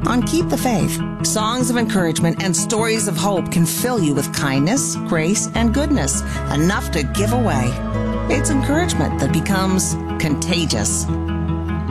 on Keep the Faith. Songs of encouragement and stories of hope can fill you with kindness, grace, and goodness, enough to give away. It's encouragement that becomes contagious.